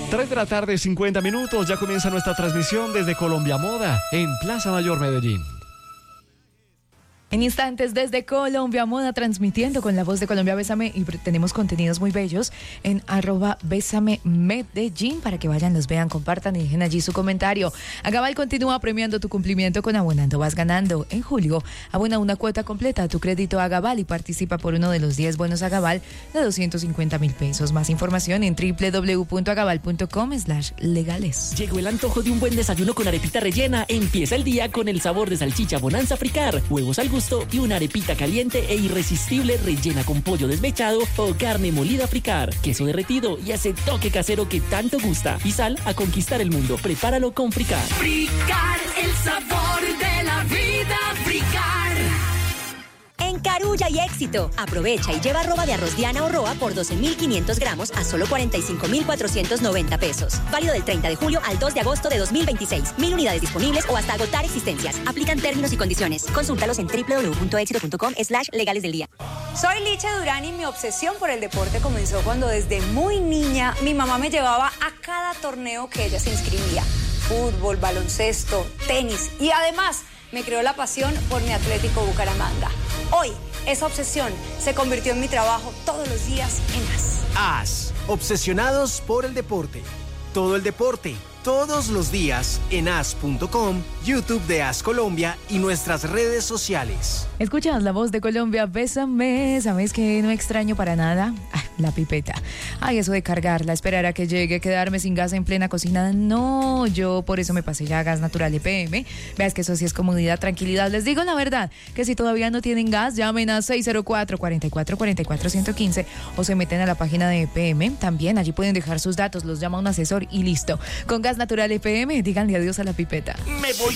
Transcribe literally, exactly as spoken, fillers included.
tres de la tarde, cincuenta minutos. Ya comienza nuestra transmisión desde Colombia Moda en Plaza Mayor, Medellín. En instantes desde Colombia Moda, transmitiendo con la voz de Colombia Bésame, y tenemos contenidos muy bellos en arroba Bésame Medellín para que vayan, los vean, compartan y dejen allí su comentario. Agabal continúa premiando tu cumplimiento con Abonando Vas Ganando. En julio, abona una cuota completa a tu crédito Agabal y participa por uno de los diez bonos Agabal de doscientos cincuenta mil pesos. Más información en doble u doble u doble u punto agabal punto com slash legales. Llegó el antojo de un buen desayuno con arepita rellena. Empieza el día con el sabor de salchicha Bonanza Fricar, huevos al gusto y una arepita caliente e irresistible rellena con pollo desmechado o carne molida Fricar, queso derretido y ese toque casero que tanto gusta. Y sal a conquistar el mundo. Prepáralo con Fricar. Fricar, el sabor de la vida. Fricar. En Carulla y Éxito, aprovecha y lleva arroba de arroz Diana o Roa por doce mil quinientos gramos a solo cuarenta y cinco mil cuatrocientos noventa pesos. Válido del treinta de julio al dos de agosto de dos mil veintiséis. Mil unidades disponibles o hasta agotar existencias. Aplican términos y condiciones. Consúltalos en doble u doble u doble u punto éxito punto com slash legales del día. Soy Licha Durán y mi obsesión por el deporte comenzó cuando desde muy niña mi mamá me llevaba a cada torneo que ella se inscribía. Fútbol, baloncesto, tenis y además me creó la pasión por mi Atlético Bucaramanga. Hoy, esa obsesión se convirtió en mi trabajo todos los días en A S. A S, obsesionados por el deporte. Todo el deporte, todos los días en A S punto com, YouTube de A S Colombia y nuestras redes sociales. Escuchas la voz de Colombia, Bésame. ¿Sabes que no extraño para nada? Ah, la pipeta. Ay, eso de cargarla, esperar a que llegue, quedarme sin gas en plena cocina. No, yo por eso me pasé ya a Gas Natural E P M. Veas que eso sí es comodidad, tranquilidad. Les digo la verdad, que si todavía no tienen gas, llamen a seis cero cuatro, cuatro cuatro cuatro cuatro, uno uno cinco o se meten a la página de E P M. También allí pueden dejar sus datos, los llama un asesor y listo. Con Gas Natural E P M, díganle adiós a la pipeta. Me voy